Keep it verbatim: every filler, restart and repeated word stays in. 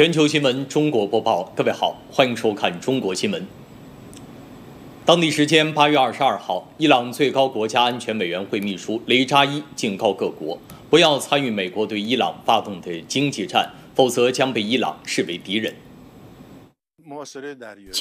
全球新闻中国播报，各位好，欢迎收看中国新闻。当地时间八月二十二号，伊朗最高国家安全委员会秘书雷扎伊警告各国，不要参与美国对伊朗发动的经济战，否则将被伊朗视为敌人。